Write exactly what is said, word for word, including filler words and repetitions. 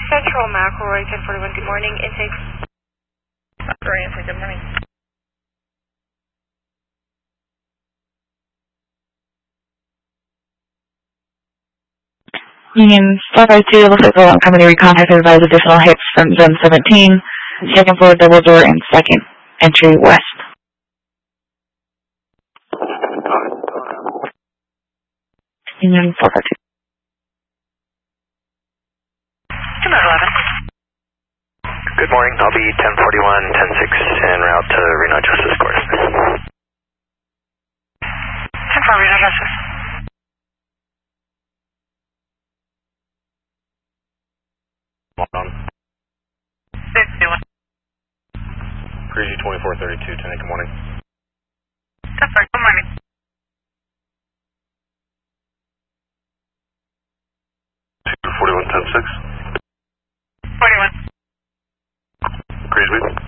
Central McElroy, ten forty-one, good morning, intake. McElroy, intake, good morning. Union four five two, looks like the long company recontacted advise additional hits from zone seventeen, second floor double door and second entry west. Union four five two. eleven. Good morning, I'll be ten forty-one, ten six en route to Reno Justice Court. ten four, Reno Justice. On. Crazy twenty-four thirty-two, ten eight, good morning. ten four, good morning. two forty-one, ten six. forty-one. Crazy.